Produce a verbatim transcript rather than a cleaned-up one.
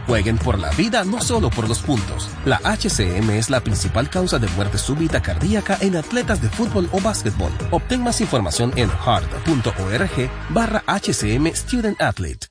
Jueguen por la vida, no solo por los puntos. La H C M es la principal causa de muerte súbita cardíaca en atletas de fútbol o básquetbol. Obtén más información en heart punto org barra H C M Student Athlete.